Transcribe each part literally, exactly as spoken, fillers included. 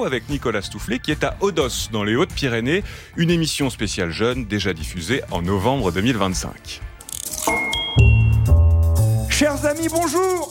avec Nicolas Stoufflet qui est à Odos, dans les Hautes-Pyrénées. Une émission spéciale jeune déjà diffusée en novembre deux mille vingt-cinq. Chers amis, bonjour.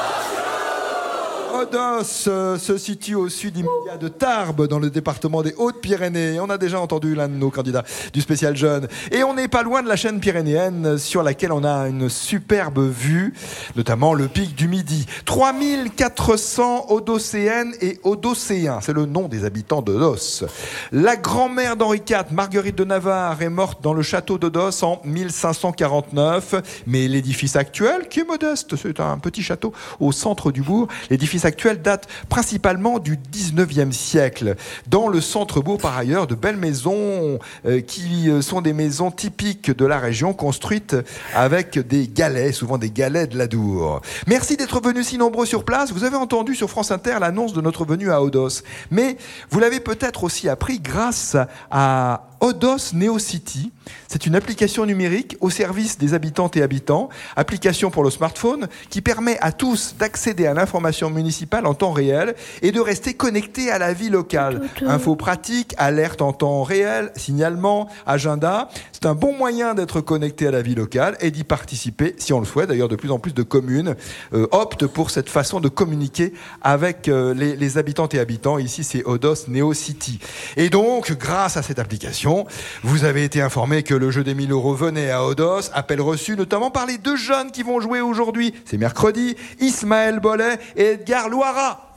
Odos euh, se situe au sud immédiat de Tarbes, dans le département des Hautes-Pyrénées. On a déjà entendu l'un de nos candidats du spécial jeune. Et on n'est pas loin de la chaîne pyrénéenne, sur laquelle on a une superbe vue, notamment le pic du Midi. trois mille quatre cents Odocéennes et Odocéens, c'est le nom des habitants d'Odos. La grand-mère d'Henri quatre, Marguerite de Navarre, est morte dans le château d'Odos en mille cinq cent quarante-neuf. Mais l'édifice actuel, qui est modeste, c'est un petit château au centre du bourg, l'édifice actuel date principalement du dix-neuvième siècle. Dans le centre-bourg, par ailleurs, de belles maisons euh, qui sont des maisons typiques de la région, construites avec des galets, souvent des galets de l'Adour. Merci d'être venus si nombreux sur place. Vous avez entendu sur France Inter l'annonce de notre venue à Odos. Mais vous l'avez peut-être aussi appris grâce à Odos NeoCity. C'est une application numérique au service des habitantes et habitants, application pour le smartphone qui permet à tous d'accéder à l'information municipale en temps réel et de rester connectés à la vie locale. Infos pratiques, alertes en temps réel, signalements, agenda. C'est un bon moyen d'être connecté à la vie locale et d'y participer si on le souhaite. D'ailleurs, de plus en plus de communes euh, optent pour cette façon de communiquer avec euh, les, les habitantes et habitants. Ici, c'est Odos NeoCity. Et donc, grâce à cette application, vous avez été informé que le jeu des mille euros venait à Odos, appel reçu notamment par les deux jeunes qui vont jouer aujourd'hui. C'est mercredi, Ismaël Bollet et Edgar Loara.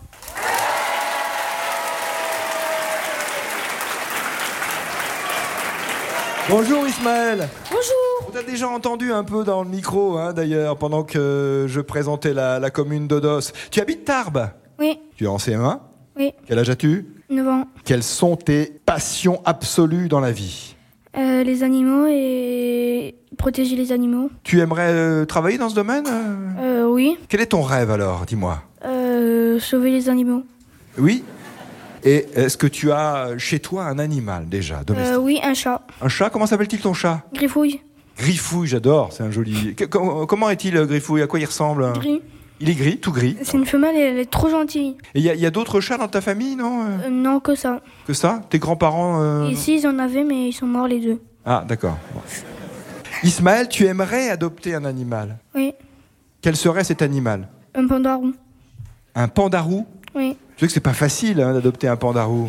Bonjour Ismaël. Bonjour. On t'a déjà entendu un peu dans le micro, hein, d'ailleurs, pendant que je présentais la, la commune d'Odos. Tu habites Tarbes ? Oui. Tu es en C M un ? Oui. Quel âge as-tu ? neuf ans. Quelles sont tes passions absolues dans la vie ? Euh, les animaux et protéger les animaux. Tu aimerais euh, travailler dans ce domaine ? Euh, oui. Quel est ton rêve alors, dis-moi ? Euh, sauver les animaux. Oui ? Et est-ce que tu as chez toi un animal déjà, domestique ? Euh, oui, un chat. Un chat ? Comment s'appelle-t-il ton chat ? Griffouille. Griffouille, j'adore, c'est un joli... Que- com- comment est-il, Griffouille ? À quoi il ressemble ? Gris. Il est gris, tout gris. C'est une femelle et elle est trop gentille. Et il y, a- y a d'autres chats dans ta famille, non ? Euh, non, que ça. Que ça ? Tes grands-parents euh, Ici, ils en avaient, mais ils sont morts les deux. Ah, d'accord. Bon. Ismaël, tu aimerais adopter un animal. Oui. Quel serait cet animal ? Un pandarou. Un pandarou ? Oui. Tu sais que c'est pas facile hein, d'adopter un pandarou.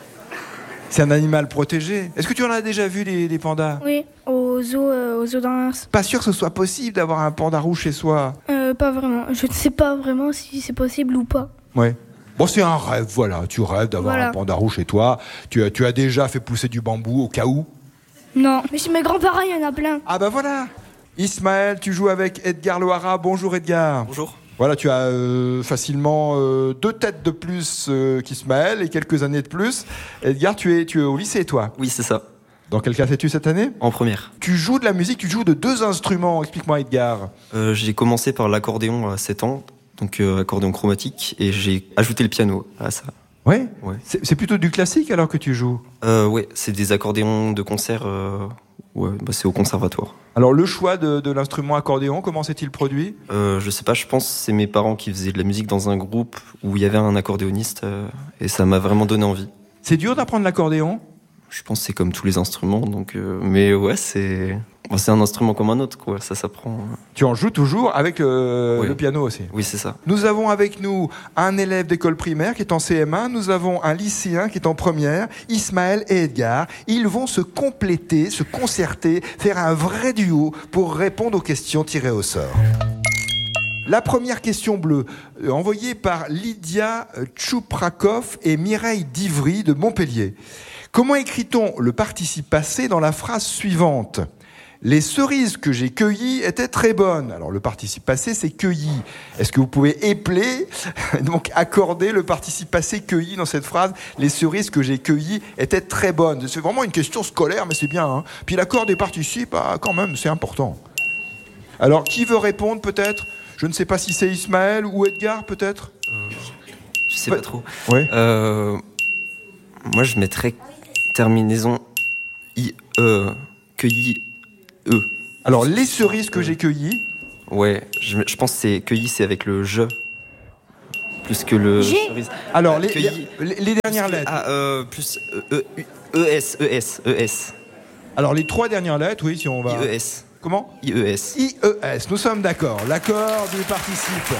C'est un animal protégé. Est-ce que tu en as déjà vu des, des pandas ? Oui. Au zoo, euh, au zoo d'Anvers. Pas sûr que ce soit possible d'avoir un pandarou chez soi. Euh, pas vraiment. Je ne sais pas vraiment si c'est possible ou pas. Ouais. Bon, c'est un rêve, voilà. Tu rêves d'avoir Voilà. un pandarou chez toi. Tu as, tu as déjà fait pousser du bambou au cas où. Non. Mais chez mes grands-parents, il y en a plein. Ah bah voilà. Ismaël, tu joues avec Edgar Loara. Bonjour Edgar. Bonjour. Voilà, tu as euh, facilement euh, deux têtes de plus euh, qu'Ismaël et quelques années de plus. Edgar, tu es, tu es au lycée, toi ? Oui, c'est ça. Dans quelle classe es-tu cette année ? En première. Tu joues de la musique, tu joues de deux instruments. Explique-moi, Edgar. Euh, j'ai commencé par l'accordéon à sept ans, donc euh, accordéon chromatique, et j'ai ajouté le piano à ça. Ouais, Ouais. c'est, c'est plutôt du classique alors que tu joues. Euh, ouais, c'est des accordéons de concert. Euh, ouais, bah c'est au conservatoire. Alors le choix de, de l'instrument accordéon, comment s'est-il produit ? Euh, je sais pas, je pense que c'est mes parents qui faisaient de la musique dans un groupe où il y avait un accordéoniste, euh, et ça m'a vraiment donné envie. C'est dur d'apprendre l'accordéon ? Je pense que c'est comme tous les instruments, donc euh, mais ouais, c'est bon, c'est un instrument comme un autre, quoi. Ça s'apprend. Tu en joues toujours avec euh, Oui. le piano aussi. Oui, c'est ça. Nous avons avec nous un élève d'école primaire qui est en C M un, nous avons un lycéen qui est en première, Ismaël et Edgar. Ils vont se compléter, se concerter, faire un vrai duo pour répondre aux questions tirées au sort. La première question bleue, euh, envoyée par Lydia Tchouprakov et Mireille Divry de Montpellier. Comment écrit-on le participe passé dans la phrase suivante ? Les cerises que j'ai cueillies étaient très bonnes. Alors le participe passé, c'est cueilli. Est-ce que vous pouvez épeler, donc accorder le participe passé cueilli dans cette phrase ? Les cerises que j'ai cueillies étaient très bonnes. C'est vraiment une question scolaire, mais c'est bien. Hein. Puis l'accord des participes, ah, quand même, c'est important. Alors qui veut répondre peut-être ? Je ne sais pas si c'est Ismaël ou Edgar peut-être. Euh, je sais Ouais. pas trop. Ouais. Euh, moi, je mettrais terminaison I E cueilli E. Alors les cerises que j'ai cueillies. Ouais, je, je pense que c'est cueilli, c'est avec le je. plus que le G. cerise. Alors, Euh, les, cueilli. les, les dernières Plus que- lettres. Ah, euh, plus E, E, E, S, E, S, E, S. Alors, les trois dernières lettres, oui, si on va. I, E, S. Comment I, E, S. I E S, nous sommes d'accord. L'accord du participe.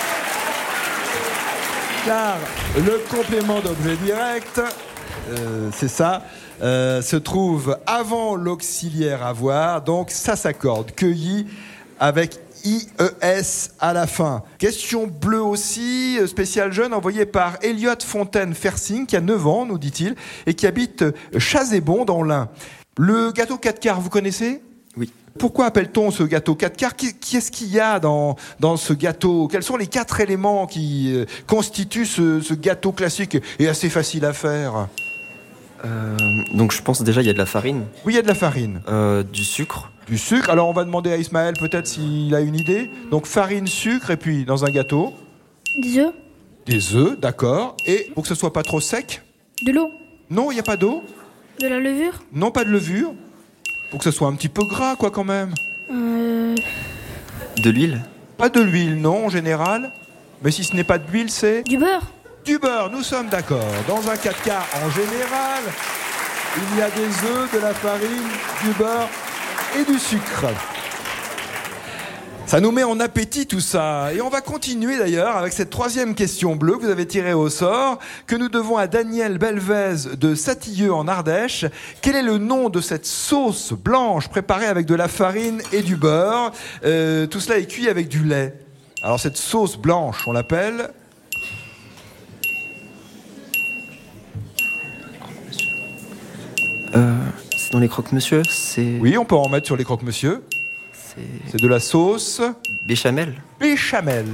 Car le complément d'objet direct, euh, c'est ça, euh, se trouve avant l'auxiliaire avoir, donc ça s'accorde. Cueilli avec I E S à la fin. Question bleue aussi, spécial jeune, envoyée par Elliot Fontaine-Fersing, qui a neuf ans, nous dit-il, et qui habite Chazébon dans l'Ain. Le gâteau quatre quarts, vous connaissez ? Oui. Pourquoi appelle-t-on ce gâteau quatre quarts ? Qu'est-ce qu'il y a dans, dans ce gâteau ? Quels sont les quatre éléments qui euh, constituent ce, ce gâteau classique et assez facile à faire ? Euh, donc je pense déjà il y a de la farine, Oui, il y a de la farine, euh, du sucre. du sucre. Alors on va demander à Ismaël peut-être s'il a une idée. Donc farine, sucre et puis dans un gâteau, Des œufs. des œufs, d'accord. Et pour que ce soit pas trop sec ? De l'eau. Non, il n'y a pas d'eau ? De la levure. Non, pas de levure ? Pour que ce soit un petit peu gras quoi quand même ? Euh, De l'huile. Pas de l'huile, non, en général. Mais si ce n'est pas de l'huile, c'est du beurre. du beurre, nous sommes d'accord. Dans un quatre quarts, en général, il y a des œufs, de la farine, du beurre et du sucre. Ça nous met en appétit tout ça. Et on va continuer d'ailleurs avec cette troisième question bleue que vous avez tirée au sort, que nous devons à Daniel Belvez de Satilleux en Ardèche. Quel est le nom de cette sauce blanche préparée avec de la farine et du beurre ? Euh, Tout cela est cuit avec du lait. Alors cette sauce blanche, on l'appelle... Euh, c'est dans les croque-monsieur. C'est. Oui, on peut en mettre sur les croque-monsieur. C'est C'est de la sauce béchamel. béchamel.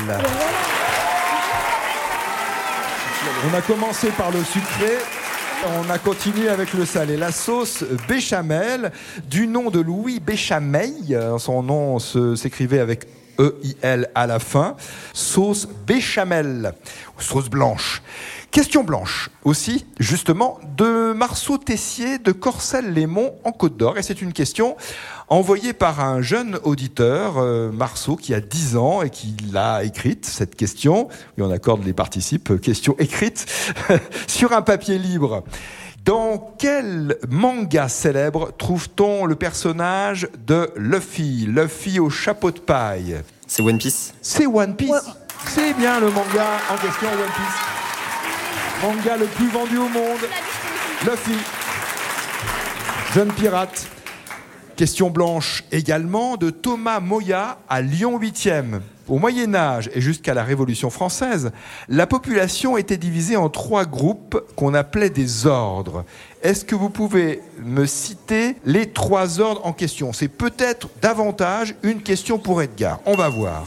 On a commencé par le sucré, on a continué avec le salé. La sauce béchamel, du nom de Louis Béchameil, son nom se- s'écrivait avec E I L à la fin. Sauce béchamel, ou sauce blanche. Question blanche aussi, justement, de Marceau Tessier de Corcelles-les-Monts en Côte d'Or. Et c'est une question envoyée par un jeune auditeur, euh, Marceau, qui a dix ans et qui l'a écrite, cette question. Et on accorde les participes, euh, question écrite, sur un papier libre. Dans quel manga célèbre trouve-t-on le personnage de Luffy, Luffy au chapeau de paille ? C'est One Piece. C'est One Piece. Ouais. C'est bien le manga en question, One Piece. Manga le plus vendu au monde. Luffy. Jeune pirate. Question blanche également de Thomas Moya à Lyon huitième. Au Moyen-Âge et jusqu'à la Révolution française, la population était divisée en trois groupes qu'on appelait des ordres. Est-ce que vous pouvez me citer les trois ordres en question ? C'est peut-être davantage une question pour Edgar. On va voir.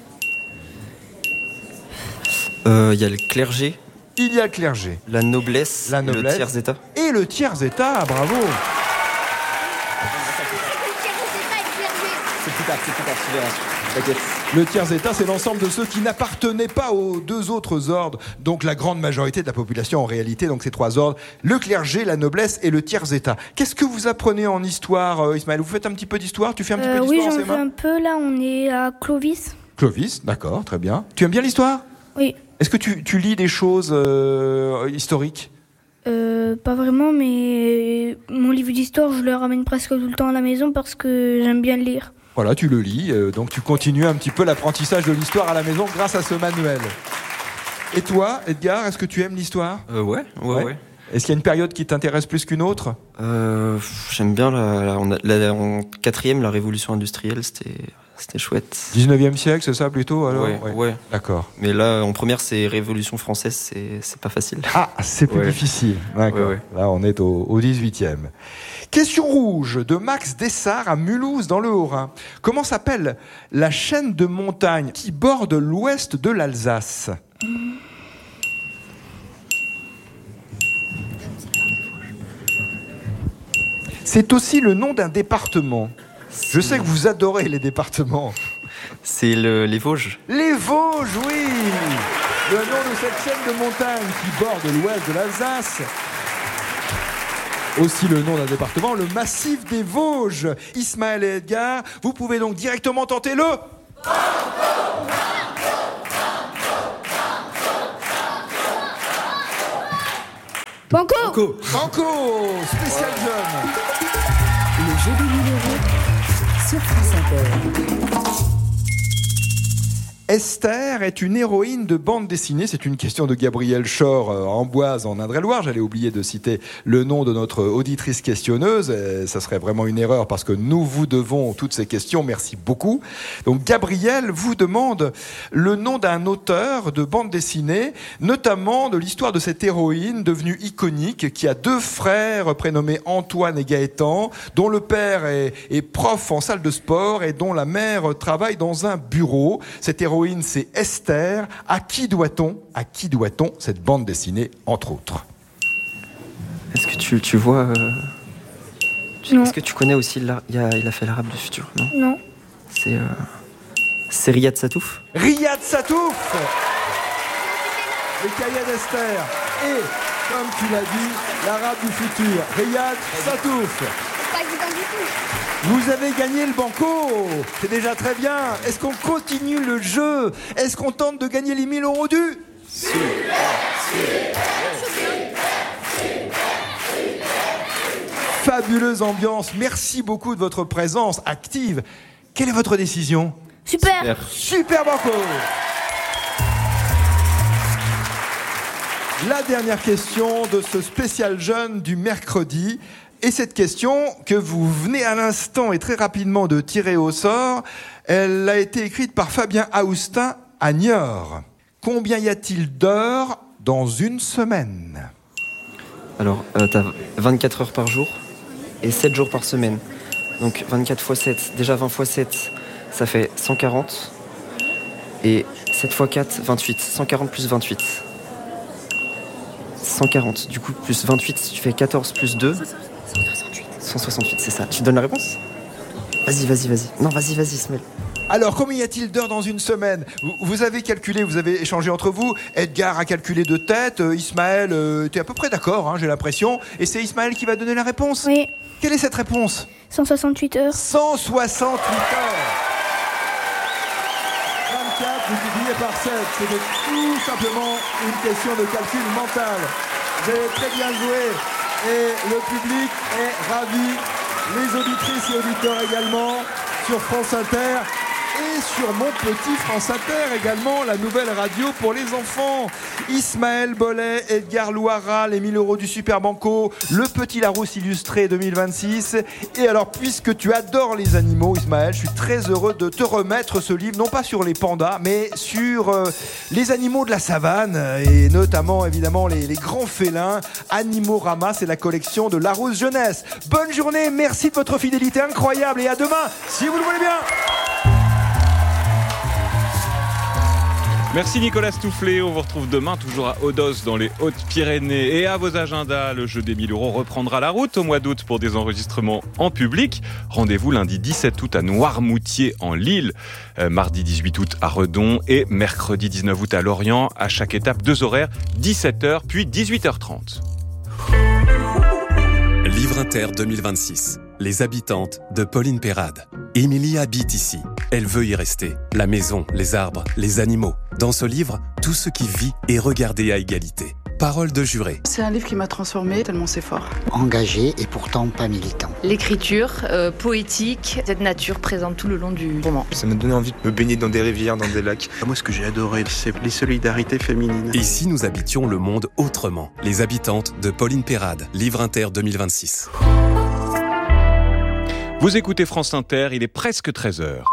Euh, Il y a le clergé, Il y a le clergé la noblesse, La et noblesse. le tiers-état. et le tiers-état. Bravo. C'est plus tard, c'est plus tard, tu verras. T'inquiète. Le tiers-état, c'est l'ensemble de ceux qui n'appartenaient pas aux deux autres ordres. Donc la grande majorité de la population en réalité, donc ces trois ordres, le clergé, la noblesse et le tiers-état. Qu'est-ce que vous apprenez en histoire, euh, Ismaël ? Vous faites un petit peu d'histoire ? Tu fais un petit Euh, peu oui, d'histoire j'en en ces fais mains un peu. Là, on est à Clovis. Clovis, d'accord, très bien. Tu aimes bien l'histoire ? Oui. Est-ce que tu, tu lis des choses euh, historiques ? Euh, pas vraiment, mais mon livre d'histoire, je le ramène presque tout le temps à la maison parce que j'aime bien le lire. Voilà, tu le lis, euh, donc tu continues un petit peu l'apprentissage de l'histoire à la maison grâce à ce manuel. Et toi, Edgar, est-ce que tu aimes l'histoire ? Euh, ouais, ouais, Ouais. ouais. Est-ce qu'il y a une période qui t'intéresse plus qu'une autre ? Euh, J'aime bien la, la- on a- la- en quatrième, la révolution industrielle, c'était c'était chouette. dix-neuvième siècle, c'est ça plutôt alors ? ouais, ouais. D'accord. Mais là, en première, c'est révolution française, c'est c'est pas facile. Ah, c'est plus Ouais. difficile. D'accord. Ouais, ouais. Là, on est au, au dix-huitième. Question rouge de Max Dessart à Mulhouse dans le Haut-Rhin. Comment s'appelle la chaîne de montagnes qui borde l'ouest de l'Alsace ? C'est aussi le nom d'un département. Je sais que vous adorez les départements. C'est le- les Vosges. Les Vosges, oui. Le nom de cette chaîne de montagnes qui borde l'ouest de l'Alsace. Aussi le nom d'un département, le massif des Vosges. Ismaël et Edgar, vous pouvez donc directement tenter le... Banco. Banco. Banco, spécial jeune. Le jeu des mille euros sur France Inter. Esther est une héroïne de bande dessinée. C'est une question de Gabrielle Chor euh, Amboise en Indre-et-Loire. J'allais oublier de citer le nom de notre auditrice questionneuse. Et ça serait vraiment une erreur parce que nous vous devons toutes ces questions. Merci beaucoup. Donc Gabrielle vous demande le nom d'un auteur de bande dessinée, notamment de l'histoire de cette héroïne devenue iconique qui a deux frères prénommés Antoine et Gaëtan, dont le père est, est prof en salle de sport et dont la mère travaille dans un bureau. Cette héroïne, c'est Esther. À qui doit-on, à qui doit-on cette bande dessinée, entre autres? Est-ce que tu, tu vois... Euh... Non. Est-ce que tu connais aussi... La... Il, a, il a fait l'arabe du futur, non? Non. C'est... Euh... C'est Riyad Satouf. Riyad Satouf, les cahiers d'Esther. Et, comme tu l'as dit, l'arabe du futur, Riyad Satouf. Pas évident du tout. Vous avez gagné le banco. C'est déjà très bien. Est-ce qu'on continue le jeu? Est-ce qu'on tente de gagner les mille euros du... Super, super, fabuleuse ambiance. Merci beaucoup de votre présence active. Quelle est votre décision? Super. Super. Super banco. La dernière question de ce spécial jeune du mercredi. Et cette question que vous venez à l'instant et très rapidement de tirer au sort, elle a été écrite par Fabien Aoustin à Niort. Combien y a-t-il d'heures dans une semaine? Alors, euh, t'as vingt-quatre heures par jour et sept jours par semaine. Donc vingt-quatre fois sept, déjà vingt fois sept, ça fait cent quarante. Et sept fois quatre, vingt-huit. cent quarante plus vingt-huit. cent quarante, du coup, plus vingt-huit, tu fais quatorze plus deux. cent soixante-huit, c'est ça. Tu donnes la réponse? Vas-y, vas-y, vas-y. Non, vas-y, vas-y, Ismaël. Alors, combien y a-t-il d'heures dans une semaine? vous, vous avez calculé, vous avez échangé entre vous. Edgar a calculé de tête. Euh, Ismaël euh, était à peu près d'accord, hein, j'ai l'impression. Et c'est Ismaël qui va donner la réponse? Oui. Quelle est cette réponse? cent soixante-huit heures. cent soixante-huit heures. vingt-quatre multiplié par sept. C'était tout simplement une question de calcul mental. Vous avez très bien joué. Et le public est ravi. Les auditrices et auditeurs également sur France Inter. Et sur Mon Petit France Inter également, la nouvelle radio pour les enfants. Ismaël Bollet, Edgar Louara, les mille euros du Super Banco, le Petit Larousse illustré deux mille vingt-six. Et alors, puisque tu adores les animaux, Ismaël, je suis très heureux de te remettre ce livre, non pas sur les pandas, mais sur euh, les animaux de la savane, et notamment, évidemment, les, les grands félins. Animorama, c'est la collection de Larousse Jeunesse. Bonne journée, merci de votre fidélité incroyable, et à demain, si vous le voulez bien. Merci Nicolas Stoufflet, on vous retrouve demain toujours à Odos dans les Hautes-Pyrénées et à vos agendas. Le jeu des mille euros reprendra la route au mois d'août pour des enregistrements en public. Rendez-vous lundi dix-sept août à Noirmoutier en Lille, euh, mardi dix-huit août à Redon et mercredi dix-neuf août à Lorient. À chaque étape, deux horaires, dix-sept heures puis dix-huit heures trente. Livre Inter deux mille vingt-six. Les habitantes de Pauline Perrade. Émilie habite ici. Elle veut y rester. La maison, les arbres, les animaux. Dans ce livre, tout ce qui vit est regardé à égalité. Parole de juré. C'est un livre qui m'a transformée tellement c'est fort. Engagé et pourtant pas militant. L'écriture euh, poétique, cette nature présente tout le long du roman. Ça m'a donné envie de me baigner dans des rivières, dans des lacs. Moi, ce que j'ai adoré, c'est les solidarités féminines. Et si nous habitions le monde autrement? Les habitantes de Pauline Perrade. Livre Inter deux mille vingt-six. Vous écoutez France Inter, il est presque treize heures.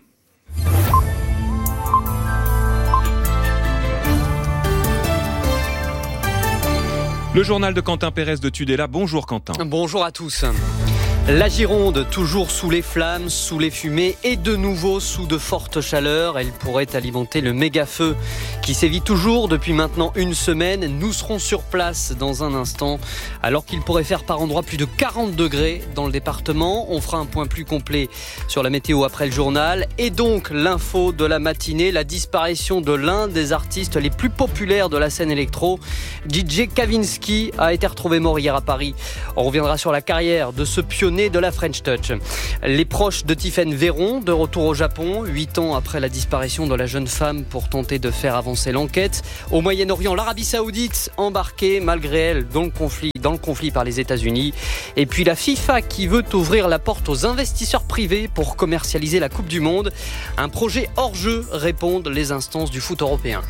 Le journal de Quentin Pérez de Tudela. Bonjour Quentin. Bonjour à tous. La Gironde, toujours sous les flammes, sous les fumées et de nouveau sous de fortes chaleurs. Elle pourrait alimenter le méga-feu qui sévit toujours depuis maintenant une semaine. Nous serons sur place dans un instant alors qu'il pourrait faire par endroits plus de quarante degrés dans le département. On fera un point plus complet sur la météo après le journal. Et donc l'info de la matinée, la disparition de l'un des artistes les plus populaires de la scène électro. D J Kavinsky a été retrouvé mort hier à Paris. On reviendra sur la carrière de ce pionnier données de la French Touch. Les proches de Tiphaine Véron, de retour au Japon, huit ans après la disparition de la jeune femme pour tenter de faire avancer l'enquête. Au Moyen-Orient, l'Arabie Saoudite embarquée malgré elle dans le conflit, dans le conflit par les États-Unis. Et puis la FIFA qui veut ouvrir la porte aux investisseurs privés pour commercialiser la Coupe du Monde. Un projet hors jeu, répondent les instances du foot européen.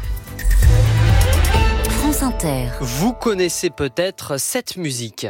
France Inter. Vous connaissez peut-être cette musique.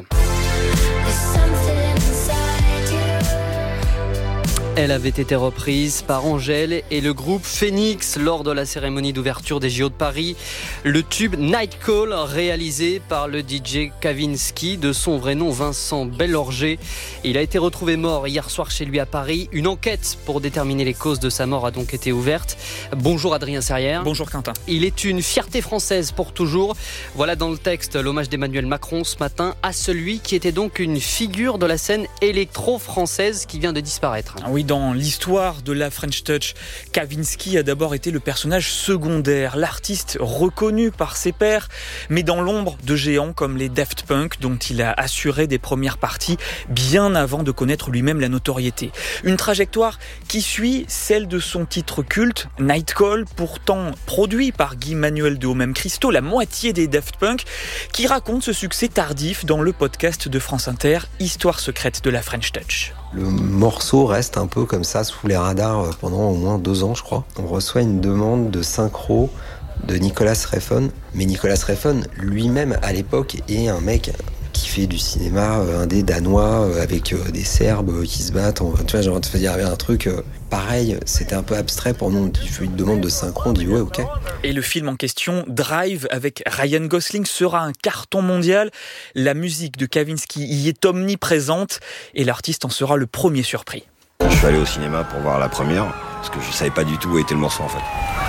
Elle avait été reprise par Angèle et le groupe Phoenix lors de la cérémonie d'ouverture des J O de Paris. Le tube Night Call, réalisé par le D J Kavinsky, de son vrai nom Vincent Bellorger. Il a été retrouvé mort hier soir chez lui à Paris. Une enquête pour déterminer les causes de sa mort a donc été ouverte. Bonjour Adrien Serrière. Bonjour Quentin. Il est une fierté française pour toujours. Voilà dans le texte l'hommage d'Emmanuel Macron ce matin à celui qui était donc une figure de la scène électro-française qui vient de disparaître. Oui, dans l'histoire de la French Touch, Kavinsky a d'abord été le personnage secondaire, l'artiste reconnu par ses pairs, mais dans l'ombre de géants comme les Daft Punk, dont il a assuré des premières parties bien avant de connaître lui-même la notoriété. Une trajectoire qui suit celle de son titre culte, Night Call, pourtant produit par Guy Manuel de Homem-Christo, la moitié des Daft Punk, qui raconte ce succès tardif dans le podcast de France Inter, Histoire secrète de la French Touch. Le morceau reste un peu comme ça sous les radars pendant au moins deux ans, je crois. On reçoit une demande de synchro de Nicolas Refn. Mais Nicolas Refn, lui-même, à l'époque, est un mec qui fait du cinéma indé danois avec des Serbes qui se battent. Tu vois, genre, il y avait un truc pareil, c'était un peu abstrait pour nous. Tu fais une demande de synchro, on dit ouais, ok. Et le film en question, Drive, avec Ryan Gosling, sera un carton mondial. La musique de Kavinsky y est omniprésente et l'artiste en sera le premier surpris. Je suis allé au cinéma pour voir la première, parce que je savais pas du tout où était le morceau en fait.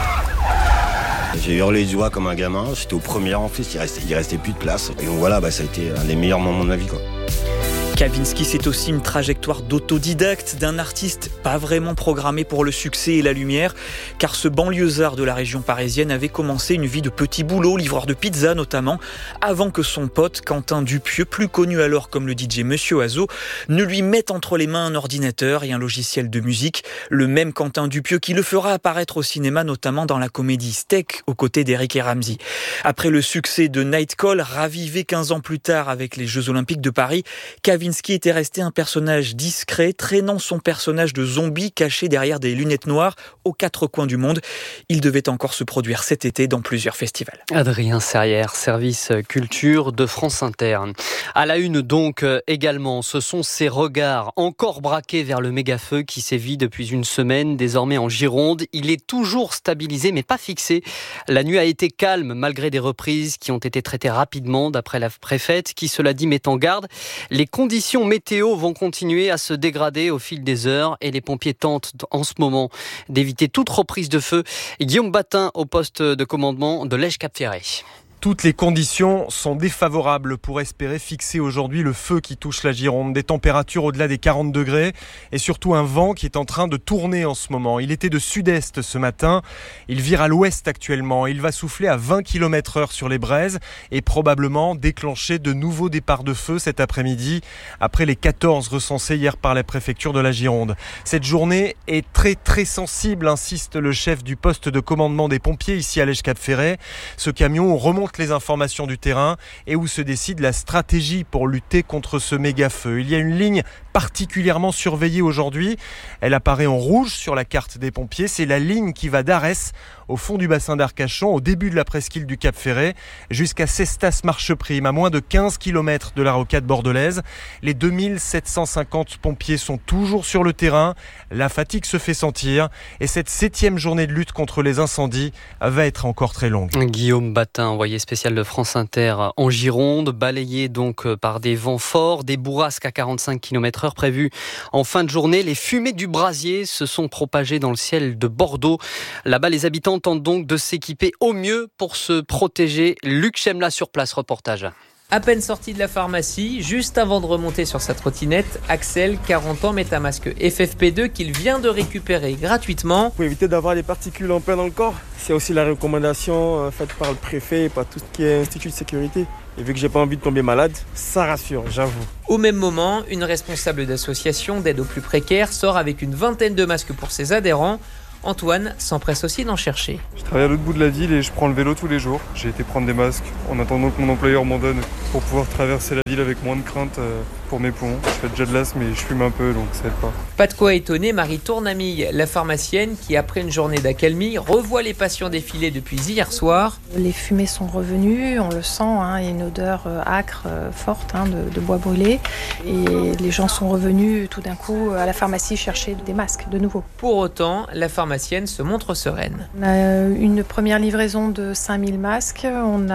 J'ai hurlé de joie comme un gamin, j'étais au premier en plus, il restait, il restait plus de place. Et donc voilà, bah, ça a été un des meilleurs moments de ma vie, quoi. Kavinsky, c'est aussi une trajectoire d'autodidacte d'un artiste pas vraiment programmé pour le succès et la lumière, car ce banlieusard de la région parisienne avait commencé une vie de petit boulot, livreur de pizza notamment, avant que son pote Quentin Dupieux, plus connu alors comme le D J Monsieur Oiseau, ne lui mette entre les mains un ordinateur et un logiciel de musique. Le même Quentin Dupieux qui le fera apparaître au cinéma, notamment dans la comédie Steak, aux côtés d'Eric et Ramsey. Après le succès de Night Call, ravivé quinze ans plus tard avec les Jeux Olympiques de Paris, Kavinsky était resté un personnage discret, traînant son personnage de zombie caché derrière des lunettes noires aux quatre coins du monde. Il devait encore se produire cet été dans plusieurs festivals. Adrien Serrière, service culture de France Inter. À la une donc également, ce sont ces regards encore braqués vers le méga-feu qui sévit depuis une semaine, désormais en Gironde. Il est toujours stabilisé mais pas fixé. La nuit a été calme malgré des reprises qui ont été traitées rapidement d'après la préfète qui, cela dit, met en garde. Les conditions Les conditions météo vont continuer à se dégrader au fil des heures et les pompiers tentent en ce moment d'éviter toute reprise de feu. Guillaume Batin au poste de commandement de Lège-Cap-Ferré. Toutes les conditions sont défavorables pour espérer fixer aujourd'hui le feu qui touche la Gironde. Des températures au-delà des quarante degrés et surtout un vent qui est en train de tourner en ce moment. Il était de sud-est ce matin, il vire à l'ouest actuellement. Il va souffler à vingt kilomètres heure sur les braises et probablement déclencher de nouveaux départs de feu cet après-midi après les quatorze recensés hier par la préfecture de la Gironde. Cette journée est très très sensible, insiste le chef du poste de commandement des pompiers ici à Lège-Cap-Ferré. Ce camion remonte les informations du terrain et où se décide la stratégie pour lutter contre ce méga-feu. Il y a une ligne particulièrement surveillée aujourd'hui. Elle apparaît en rouge sur la carte des pompiers. C'est la ligne qui va d'Arès au fond du bassin d'Arcachon, au début de la presqu'île du Cap-Ferré, jusqu'à Cestas-Marcheprime, à moins de quinze kilomètres de la rocade bordelaise. Les deux mille sept cent cinquante pompiers sont toujours sur le terrain. La fatigue se fait sentir et cette septième journée de lutte contre les incendies va être encore très longue. Guillaume Batin, envoyé spécial de France Inter en Gironde, balayé donc par des vents forts, des bourrasques à quarante-cinq kilomètres heure prévues en fin de journée. Les fumées du brasier se sont propagées dans le ciel de Bordeaux. Là-bas, les habitants tentent donc de s'équiper au mieux pour se protéger. Luc Chemla sur place, reportage. À peine sorti de la pharmacie, juste avant de remonter sur sa trottinette, Axel, quarante ans, met un masque F F P deux qu'il vient de récupérer gratuitement. Pour éviter d'avoir des particules en plein dans le corps, c'est aussi la recommandation faite par le préfet et par tout ce qui est institut de sécurité. Et vu que j'ai pas envie de tomber malade, ça rassure, j'avoue. Au même moment, une responsable d'association d'aide aux plus précaires sort avec une vingtaine de masques pour ses adhérents. Antoine s'empresse aussi d'en chercher. Je travaille à l'autre bout de la ville et je prends le vélo tous les jours. J'ai été prendre des masques en attendant que mon employeur m'en donne pour pouvoir traverser la ville avec moins de crainte pour mes poumons. Je fais déjà de l'asthme mais je fume un peu donc ça aide pas. Pas de quoi étonner Marie Tournamille, la pharmacienne qui, après une journée d'accalmie, revoit les patients défiler depuis hier soir. Les fumées sont revenues, on le sent, hein, il y a une odeur âcre, forte hein, de, de bois brûlé. Et les gens sont revenus tout d'un coup à la pharmacie chercher des masques de nouveau. Pour autant, la pharmacienne se montre sereine. On a une première livraison de cinq mille masques. On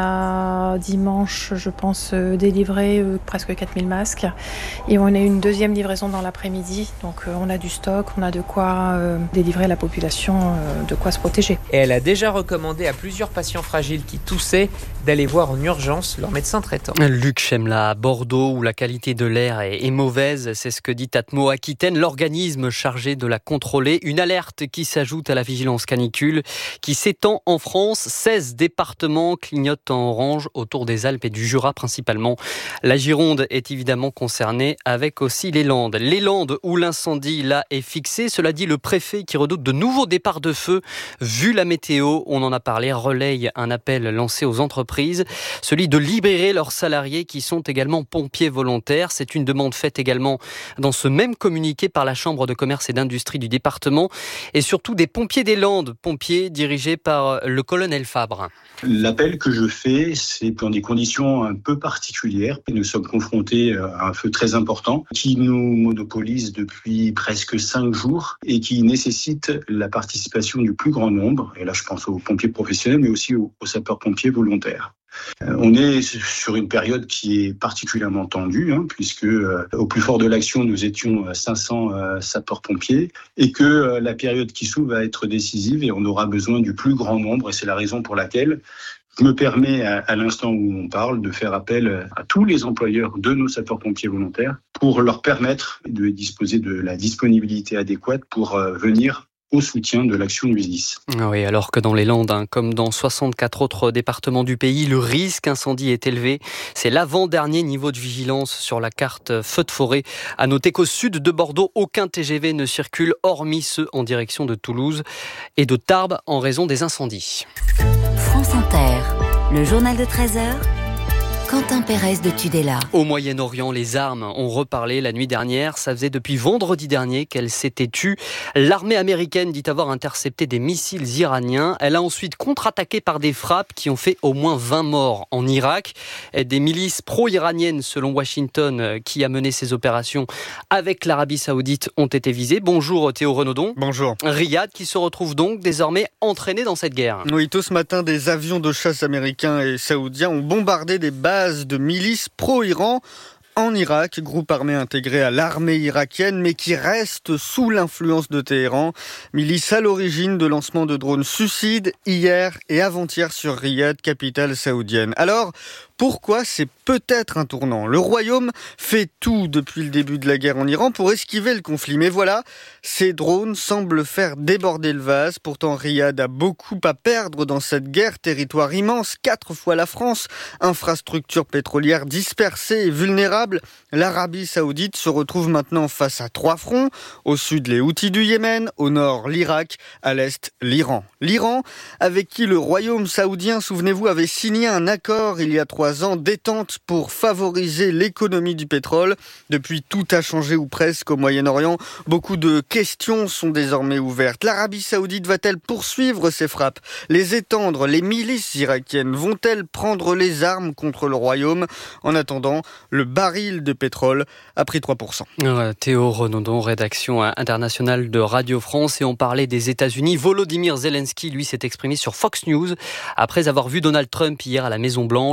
a dimanche, je pense, délivré presque quatre mille masques. Et on a une deuxième livraison dans l'après-midi. Donc on a du stock, on a de quoi délivrer à la population, de quoi se protéger. Et elle a déjà recommandé à plusieurs patients fragiles qui toussaient d'aller voir en urgence leur médecin traitant. Luc Chemla, à Bordeaux, où la qualité de l'air est, est mauvaise, c'est ce que dit Atmo Aquitaine, l'organisme chargé de la contrôler. Une alerte qui s'ajoute à la vigilance canicule qui s'étend en France. seize départements clignotent en orange autour des Alpes et du Jura principalement. La Gironde est évidemment concernée avec aussi les Landes. Les Landes où l'incendie là est fixé. Cela dit, le préfet qui redoute de nouveaux départs de feu. Vu la météo, on en a parlé, relaye un appel lancé aux entreprises. Celui de libérer leurs salariés qui sont également pompiers volontaires. C'est une demande faite également dans ce même communiqué par la Chambre de commerce et d'industrie du département. Et surtout des pompiers des Landes, pompiers dirigés par le colonel Fabre. L'appel que je fais, c'est dans des conditions un peu particulières. Nous sommes confrontés à un feu très important qui nous monopolise depuis presque cinq jours et qui nécessite la participation du plus grand nombre. Et là, je pense aux pompiers professionnels, mais aussi aux sapeurs-pompiers volontaires. On est sur une période qui est particulièrement tendue, hein, puisque euh, au plus fort de l'action, nous étions cinq cents euh, sapeurs-pompiers et que euh, la période qui s'ouvre va être décisive et on aura besoin du plus grand nombre. Et c'est la raison pour laquelle je me permets, à, à l'instant où on parle, de faire appel à tous les employeurs de nos sapeurs-pompiers volontaires pour leur permettre de disposer de la disponibilité adéquate pour euh, venir au soutien de l'action du S D I S. Oui, alors que dans les Landes, hein, comme dans soixante-quatre autres départements du pays, le risque incendie est élevé. C'est l'avant-dernier niveau de vigilance sur la carte feu de forêt. À noter qu'au sud de Bordeaux, aucun T G V ne circule, hormis ceux en direction de Toulouse et de Tarbes en raison des incendies. France Inter, le journal de treize heures. Quentin Pérez de Tudela. Au Moyen-Orient, les armes ont reparlé la nuit dernière. Ça faisait depuis vendredi dernier qu'elles s'étaient tues. L'armée américaine dit avoir intercepté des missiles iraniens. Elle a ensuite contre-attaqué par des frappes qui ont fait au moins vingt morts en Irak. Des milices pro-iraniennes, selon Washington, qui a mené ces opérations avec l'Arabie Saoudite, ont été visées. Bonjour Théo Renaudon. Bonjour. Riyad qui se retrouve donc désormais entraîné dans cette guerre. Oui, tôt ce matin, des avions de chasse américains et saoudiens ont bombardé des bases de milices pro-Iran en Irak, groupe armé intégré à l'armée irakienne, mais qui reste sous l'influence de Téhéran. Milice à l'origine de lancements de drones suicides hier et avant-hier sur Riyad, capitale saoudienne. Alors, pourquoi c'est peut-être un tournant? Le Royaume fait tout depuis le début de la guerre en Iran pour esquiver le conflit. Mais voilà, ces drones semblent faire déborder le vase. Pourtant, Riyad a beaucoup à perdre dans cette guerre. Territoire immense, quatre fois la France. Infrastructure pétrolière dispersée et vulnérable. L'Arabie Saoudite se retrouve maintenant face à trois fronts. Au sud, les Houthis du Yémen. Au nord, l'Irak. À l'est, l'Iran. L'Iran, avec qui le Royaume saoudien, souvenez-vous, avait signé un accord il y a trois ans, détente pour favoriser l'économie du pétrole. Depuis, tout a changé ou presque au Moyen-Orient. Beaucoup de questions sont désormais ouvertes. L'Arabie Saoudite va-t-elle poursuivre ses frappes, les étendre? Les milices irakiennes vont-elles prendre les armes contre le Royaume? En attendant, le baril de pétrole a pris trois pour cent. Théo Renaudon, rédaction internationale de Radio France, et on parlait des États-Unis. Volodymyr Zelensky, lui, s'est exprimé sur Fox News après avoir vu Donald Trump hier à la Maison-Blanche. D'après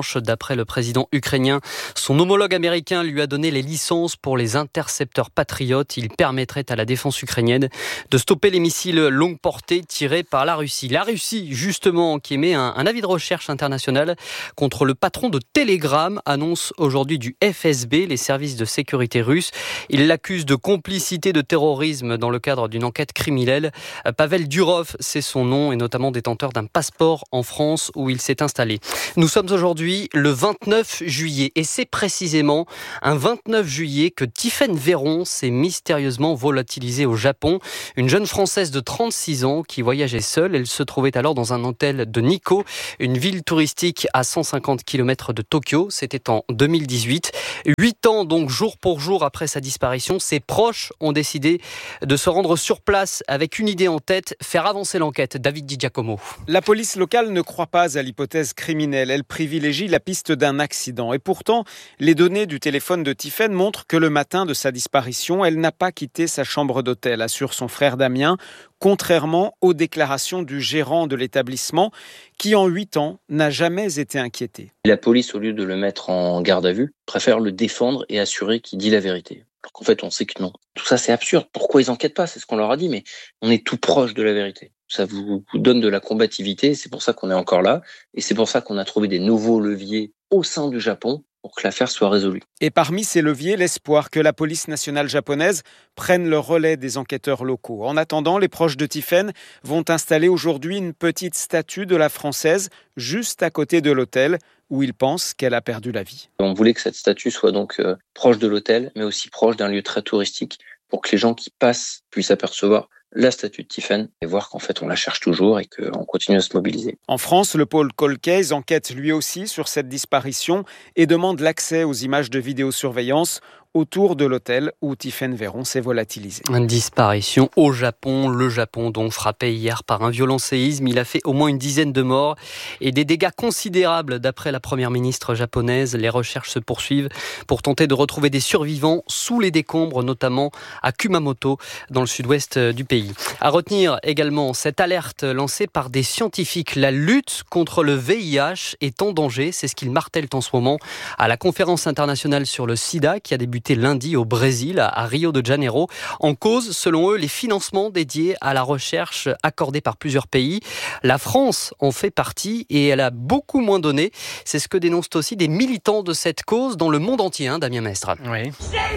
après le président ukrainien. Son homologue américain lui a donné les licences pour les intercepteurs patriotes. Ils permettraient à la défense ukrainienne de stopper les missiles longue portée tirés par la Russie. La Russie, justement, qui émet un, un avis de recherche international contre le patron de Telegram, annonce aujourd'hui du F S B, les services de sécurité russes. Il l'accuse de complicité de terrorisme dans le cadre d'une enquête criminelle. Pavel Durov, c'est son nom, et notamment détenteur d'un passeport en France où il s'est installé. Nous sommes aujourd'hui le vingt-neuf juillet et c'est précisément un vingt-neuf juillet que Tiphaine Véron s'est mystérieusement volatilisée au Japon. Une jeune Française de trente-six ans qui voyageait seule. Elle se trouvait alors dans un hôtel de Nikko, une ville touristique à cent cinquante kilomètres de Tokyo. C'était en deux mille dix-huit. Huit ans donc jour pour jour après sa disparition, ses proches ont décidé de se rendre sur place avec une idée en tête, faire avancer l'enquête. David Di Giacomo. La police locale ne croit pas à l'hypothèse criminelle. Elle privilégie la piste d'un accident. Et pourtant, les données du téléphone de Tiphaine montrent que le matin de sa disparition, elle n'a pas quitté sa chambre d'hôtel, assure son frère Damien, contrairement aux déclarations du gérant de l'établissement qui, en huit ans, n'a jamais été inquiété. La police, au lieu de le mettre en garde à vue, préfère le défendre et assurer qu'il dit la vérité. Alors qu'en fait, on sait que non. Tout ça, c'est absurde. Pourquoi ils enquêtent pas ? C'est ce qu'on leur a dit, mais on est tout proche de la vérité. Ça vous donne de la combativité, c'est pour ça qu'on est encore là, et c'est pour ça qu'on a trouvé des nouveaux leviers au sein du Japon pour que l'affaire soit résolue. Et parmi ces leviers, l'espoir que la police nationale japonaise prenne le relais des enquêteurs locaux. En attendant, les proches de Tiphaine vont installer aujourd'hui une petite statue de la Française juste à côté de l'hôtel où ils pensent qu'elle a perdu la vie. On voulait que cette statue soit donc euh, proche de l'hôtel, mais aussi proche d'un lieu très touristique pour que les gens qui passent puissent apercevoir la statue de Tiphaine et voir qu'en fait on la cherche toujours et qu'on continue à se mobiliser. En France, le pôle Cold Case enquête lui aussi sur cette disparition et demande l'accès aux images de vidéosurveillance autour de l'hôtel où Tiphaine Véron s'est volatilisée. Une disparition au Japon. Le Japon, donc frappé hier par un violent séisme. Il a fait au moins une dizaine de morts et des dégâts considérables d'après la première ministre japonaise. Les recherches se poursuivent pour tenter de retrouver des survivants sous les décombres, notamment à Kumamoto, dans le sud-ouest du pays. À retenir également cette alerte lancée par des scientifiques. La lutte contre le V I H est en danger. C'est ce qu'ils martèlent en ce moment à la conférence internationale sur le sida qui a débuté lundi au Brésil, à Rio de Janeiro. En cause, selon eux, les financements dédiés à la recherche accordés par plusieurs pays. La France en fait partie et elle a beaucoup moins donné. C'est ce que dénoncent aussi des militants de cette cause dans le monde entier, hein, Damien Mestre. Oui.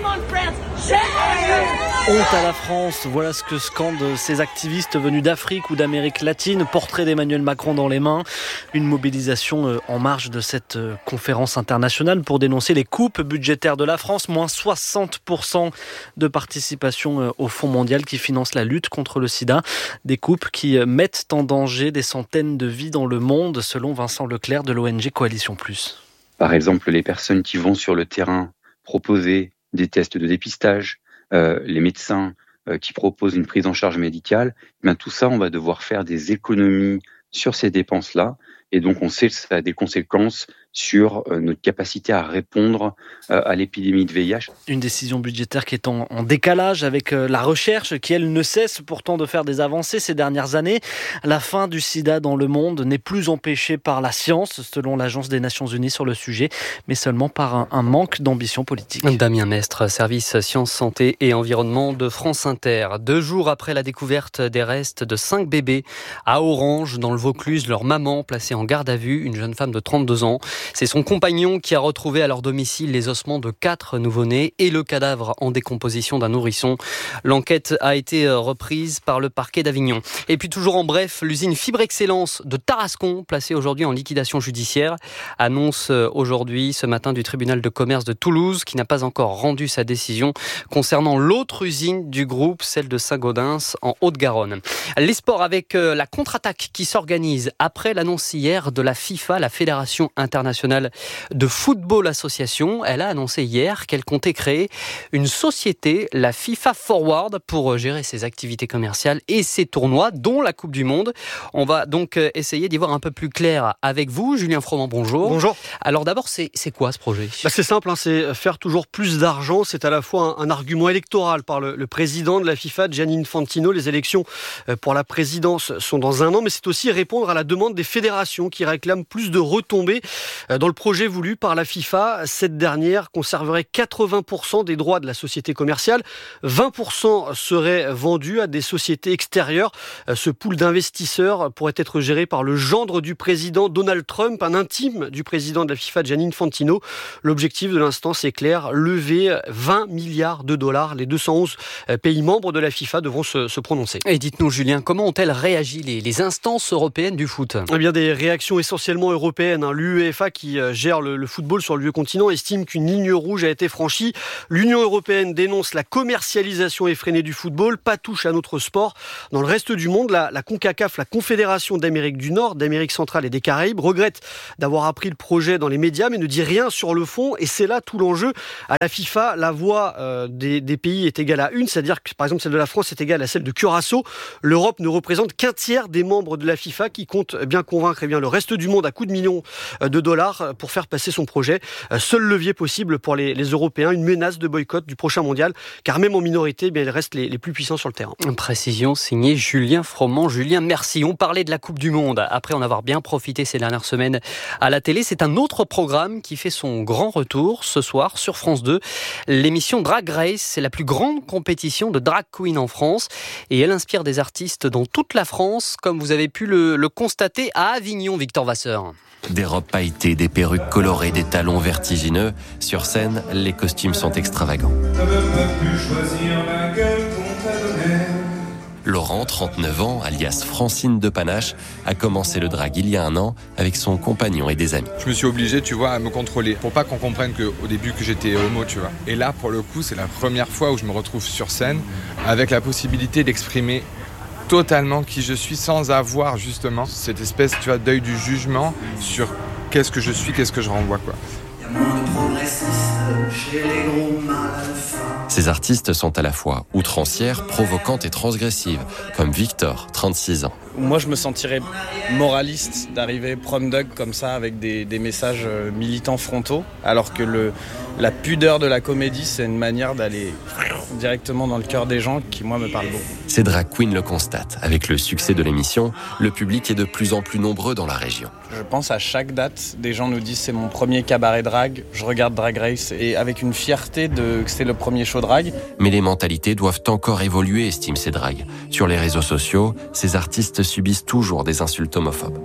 Honte à la France, voilà ce que scandent ces activistes venus d'Afrique ou d'Amérique latine. Portrait d'Emmanuel Macron dans les mains. Une mobilisation en marge de cette conférence internationale pour dénoncer les coupes budgétaires de la France. Moins soixante pour cent de participation au Fonds mondial qui finance la lutte contre le sida. Des coupes qui mettent en danger des centaines de vies dans le monde, selon Vincent Leclerc de l'O N G Coalition Plus. Par exemple, les personnes qui vont sur le terrain proposer des tests de dépistage, euh, les médecins euh, qui proposent une prise en charge médicale, eh bien, tout ça, on va devoir faire des économies sur ces dépenses-là. Et donc, on sait que ça a des conséquences sur euh, notre capacité à répondre euh, à l'épidémie de V I H. Une décision budgétaire qui est en, en décalage avec euh, la recherche, qui, elle, ne cesse pourtant de faire des avancées ces dernières années. La fin du sida dans le monde n'est plus empêchée par la science, selon l'Agence des Nations Unies sur le sujet, mais seulement par un, un manque d'ambition politique. Damien Mestre, service Sciences, Santé et Environnement de France Inter. Deux jours après la découverte des restes de cinq bébés à Orange, dans le Vaucluse, leur maman placée en garde à vue, une jeune femme de trente-deux ans. C'est son compagnon qui a retrouvé à leur domicile les ossements de quatre nouveau-nés et le cadavre en décomposition d'un nourrisson. L'enquête a été reprise par le parquet d'Avignon. Et puis toujours en bref, l'usine Fibre Excellence de Tarascon, placée aujourd'hui en liquidation judiciaire, annonce aujourd'hui ce matin du tribunal de commerce de Toulouse qui n'a pas encore rendu sa décision concernant l'autre usine du groupe, celle de Saint-Gaudens en Haute-Garonne. Les sports avec la contre-attaque qui s'organise après l'annonce hier de la FIFA, la Fédération internationale de football association. Elle a annoncé hier qu'elle comptait créer une société, la FIFA Forward, pour gérer ses activités commerciales et ses tournois, dont la Coupe du Monde. On va donc essayer d'y voir un peu plus clair avec vous. Julien Froment, bonjour. Bonjour. Alors d'abord, c'est, c'est quoi ce projet ? bah C'est simple, hein, c'est faire toujours plus d'argent. C'est à la fois un, un argument électoral par le, le président de la FIFA, Gianni Infantino. Les élections pour la présidence sont dans un an, mais c'est aussi répondre à la demande des fédérations qui réclament plus de retombées Dans le projet voulu par la FIFA, cette dernière conserverait quatre-vingts pour cent des droits de la société commerciale, vingt pour cent seraient vendus à des sociétés extérieures. Ce pool d'investisseurs pourrait être géré par le gendre du président Donald Trump, un intime du président de la FIFA, Gianni Infantino. L'objectif de l'instant, c'est clair, lever vingt milliards de dollars. Les deux cent onze pays membres de la FIFA devront se, se prononcer. Et dites-nous, Julien, comment ont-elles réagi les, les instances européennes du foot ? Eh bien, des réactions essentiellement européennes. L'UEFA, qui gère le, le football sur le vieux continent, estime qu'une ligne rouge a été franchie. L'Union européenne dénonce la commercialisation effrénée du football, pas touche à notre sport. Dans le reste du monde, la, la CONCACAF, la Confédération d'Amérique du Nord, d'Amérique centrale et des Caraïbes, regrette d'avoir appris le projet dans les médias, mais ne dit rien sur le fond. Et c'est là tout l'enjeu. À la FIFA, la voix euh, des, des pays est égale à une, c'est-à-dire que, par exemple, celle de la France est égale à celle de Curaçao. L'Europe ne représente qu'un tiers des membres de la FIFA, qui compte bien convaincre eh bien, le reste du monde à coups de millions de dollars pour faire passer son projet. Seul levier possible pour les, les Européens, une menace de boycott du prochain mondial, car même en minorité, eh bien, ils restent les, les plus puissants sur le terrain. Précision signée Julien Froment. Julien, merci. On parlait de la Coupe du Monde. Après en avoir bien profité ces dernières semaines à la télé, c'est un autre programme qui fait son grand retour ce soir sur France deux. L'émission Drag Race, c'est la plus grande compétition de drag queen en France et elle inspire des artistes dans toute la France, comme vous avez pu le, le constater à Avignon, Victor Vasseur. Des robes pailletées, des perruques colorées, des talons vertigineux. Sur scène, les costumes sont extravagants. Laurent, trente-neuf ans, alias Francine de Panache, a commencé le drag il y a un an avec son compagnon et des amis. Je me suis obligé, tu vois, à me contrôler pour pas qu'on comprenne que, au début que j'étais homo, tu vois. Et là, pour le coup, c'est la première fois où je me retrouve sur scène avec la possibilité d'exprimer totalement qui je suis sans avoir justement cette espèce, tu vois, d'œil du jugement sur qu'est-ce que je suis, qu'est-ce que je renvoie, quoi. Ces artistes sont à la fois outrancières, provocantes et transgressives, comme Victor, trente-six ans. Moi, je me sentirais moraliste d'arriver prom dog comme ça avec des, des messages militants frontaux, alors que le, la pudeur de la comédie, c'est une manière d'aller directement dans le cœur des gens qui, moi, me parle beaucoup. Ces drag queens le constatent. Avec le succès de l'émission, le public est de plus en plus nombreux dans la région. Je pense à chaque date, des gens nous disent c'est mon premier cabaret drag, je regarde Drag Race et avec une fierté de que c'est le premier show drag. Mais les mentalités doivent encore évoluer, estiment ces drags. Sur les réseaux sociaux, ces artistes subissent toujours des insultes homophobes.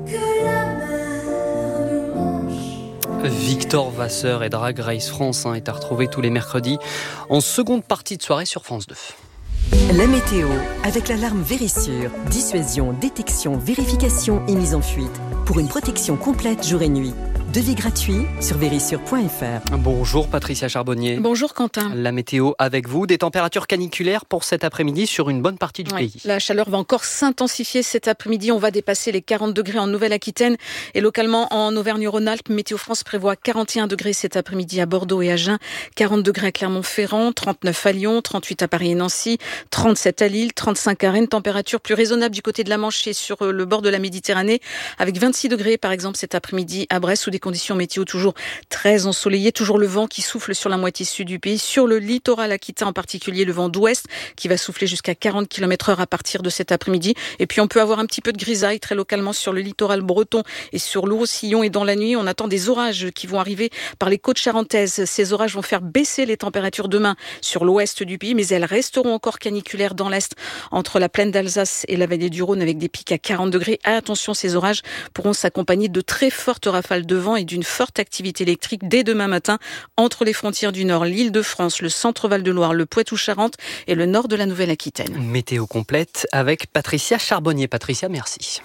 Victor Vasseur et Drag Race France hein, est à retrouver tous les mercredis en seconde partie de soirée sur France deux. La météo, avec l'alarme Vérissure. Dissuasion, détection, vérification et mise en fuite. Pour une protection complète jour et nuit. Devis gratuit sur vérissure point f r. Bonjour Patricia Charbonnier. Bonjour Quentin. La météo avec vous, des températures caniculaires pour cet après-midi sur une bonne partie du oui, pays. La chaleur va encore s'intensifier cet après-midi. On va dépasser les quarante degrés en Nouvelle-Aquitaine et localement en Auvergne-Rhône-Alpes. Météo France prévoit quarante et un degrés cet après-midi à Bordeaux et Agen, quarante degrés à Clermont-Ferrand, trente-neuf à Lyon, trente-huit à Paris et Nancy, trente-sept à Lille, trente-cinq à Rennes. Température plus raisonnable du côté de la Manche et sur le bord de la Méditerranée avec vingt-six degrés par exemple cet après-midi à Brest, où des conditions météo toujours très ensoleillées, toujours le vent qui souffle sur la moitié sud du pays. Sur le littoral aquitain en particulier, le vent d'ouest qui va souffler jusqu'à quarante kilomètres heure à partir de cet après-midi. Et puis on peut avoir un petit peu de grisaille très localement sur le littoral breton et sur l'Ouro-Sillon. Et dans la nuit, on attend des orages qui vont arriver par les côtes charentaises. Ces orages vont faire baisser les températures demain sur l'ouest du pays, mais elles resteront encore caniculaires dans l'est, entre la plaine d'Alsace et la vallée du Rhône, avec des pics à quarante degrés. Attention, ces orages pourront s'accompagner de très fortes rafales de vent et d'une forte activité électrique dès demain matin entre les frontières du Nord, l'Île-de-France, le Centre-Val de Loire, le Poitou-Charentes et le nord de la Nouvelle-Aquitaine. Météo complète avec Patricia Charbonnier. Patricia, merci.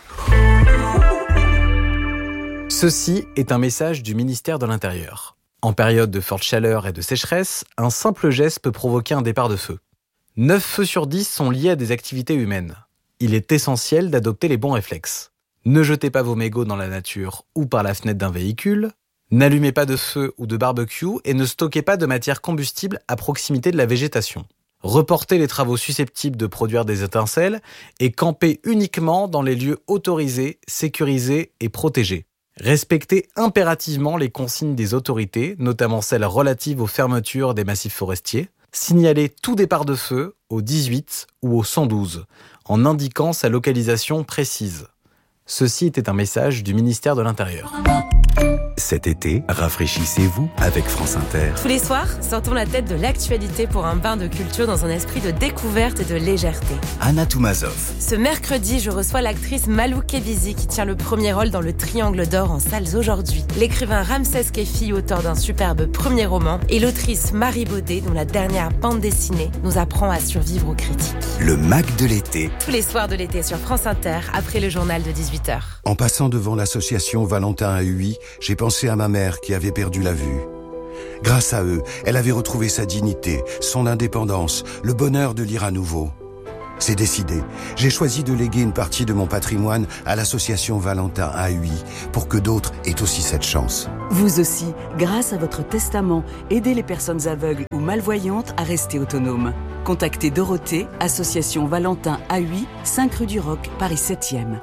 Ceci est un message du ministère de l'Intérieur. En période de forte chaleur et de sécheresse, un simple geste peut provoquer un départ de feu. neuf feux sur dix sont liés à des activités humaines. Il est essentiel d'adopter les bons réflexes. Ne jetez pas vos mégots dans la nature ou par la fenêtre d'un véhicule. N'allumez pas de feu ou de barbecue et ne stockez pas de matière combustible à proximité de la végétation. Reportez les travaux susceptibles de produire des étincelles et campez uniquement dans les lieux autorisés, sécurisés et protégés. Respectez impérativement les consignes des autorités, notamment celles relatives aux fermetures des massifs forestiers. Signalez tout départ de feu au dix-huit ou au cent douze, en indiquant sa localisation précise. Ceci était un message du ministère de l'Intérieur. Cet été, rafraîchissez-vous avec France Inter. Tous les soirs, sortons la tête de l'actualité pour un bain de culture dans un esprit de découverte et de légèreté. Anna Toumazov. Ce mercredi, je reçois l'actrice Malou Kebizi qui tient le premier rôle dans le Triangle d'Or en salles aujourd'hui. L'écrivain Ramsès Kefi, auteur d'un superbe premier roman, et l'autrice Marie Baudet, dont la dernière bande dessinée nous apprend à survivre aux critiques. Le Mac de l'été. Tous les soirs de l'été sur France Inter, après le journal de dix-huit heures. En passant devant l'association Valentin A U I, j'ai pensé à ma mère qui avait perdu la vue. Grâce à eux, elle avait retrouvé sa dignité, son indépendance, le bonheur de lire à nouveau. C'est décidé. J'ai choisi de léguer une partie de mon patrimoine à l'association Valentin A U I pour que d'autres aient aussi cette chance. Vous aussi, grâce à votre testament, aidez les personnes aveugles ou malvoyantes à rester autonomes. Contactez Dorothée, association Valentin A U I, cinq rue du Roc, Paris septième.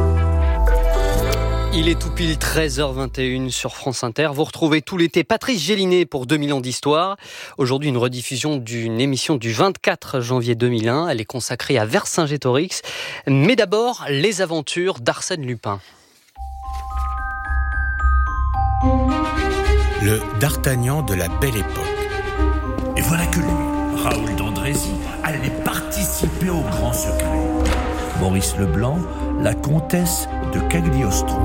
Il est tout pile treize heures vingt et une sur France Inter. Vous retrouvez tout l'été Patrice Gélinet pour deux mille ans d'histoire. Aujourd'hui, une rediffusion d'une émission du vingt-quatre janvier deux mille un. Elle est consacrée à Vercingétorix. Mais d'abord, les aventures d'Arsène Lupin. Le D'Artagnan de la Belle Époque. Et voilà que lui, Raoul d'Andrézy, allait participer au grand secret. Maurice Leblanc, la comtesse de Cagliostro.